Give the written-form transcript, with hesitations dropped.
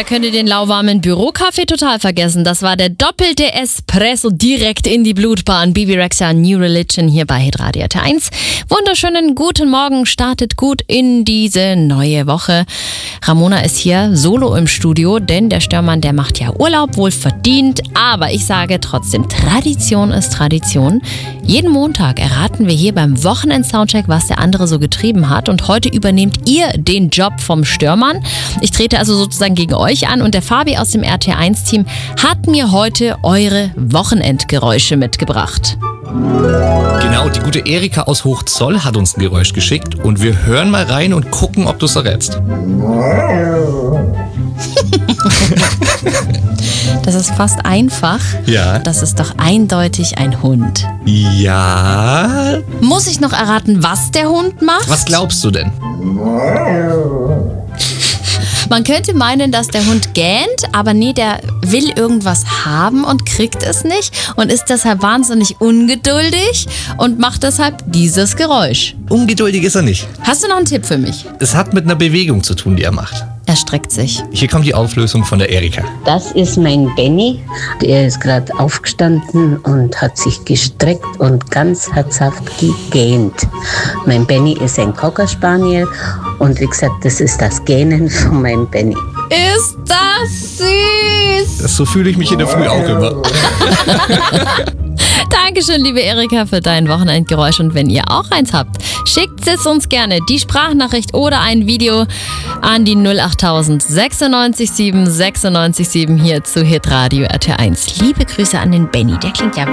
da könnt ihr den lauwarmen Bürokaffee total vergessen. Das war der doppelte Espresso direkt in die Blutbahn. Bibi Rexha, New Religion hier bei Hitradio RT1. Wunderschönen guten Morgen, startet gut in diese neue Woche. Ramona ist hier solo im Studio, denn der Störmann, der macht ja Urlaub, wohl verdient. Aber ich sage trotzdem, Tradition ist Tradition. Jeden Montag erraten wir hier beim Wochenend-Soundcheck, was der andere so getrieben hat. Und heute übernehmt ihr den Job vom Störmann. Ich trete also sozusagen gegen euch an und der Fabi aus dem RT1-Team hat mir heute eure Wochenendgeräusche mitgebracht. Genau, die gute Erika aus Hochzoll hat uns ein Geräusch geschickt und wir hören mal rein und gucken, ob du es errätst. Das ist fast einfach. Ja. Das ist doch eindeutig ein Hund. Ja. Muss ich noch erraten, was der Hund macht? Was glaubst du denn? Man könnte meinen, dass der Hund gähnt, aber nee, der will irgendwas haben und kriegt es nicht und ist deshalb wahnsinnig ungeduldig und macht deshalb dieses Geräusch. Ungeduldig ist er nicht. Hast du noch einen Tipp für mich? Es hat mit einer Bewegung zu tun, die er macht. Er streckt sich. Hier kommt die Auflösung von der Erika. Das ist mein Benny. Der ist gerade aufgestanden und hat sich gestreckt und ganz herzhaft gegähnt. Mein Benny ist ein Cocker Spaniel und wie gesagt, das ist das Gähnen von meinem Benny. Ist das süß! So fühle ich mich in der Früh auch immer. Dankeschön, liebe Erika, für dein Wochenendgeräusch. Und wenn ihr auch eins habt, schickt es uns gerne, die Sprachnachricht oder ein Video an die 08000 96 7 96 7 hier zu Hitradio RT1. Liebe Grüße an den Benny, der klingt ja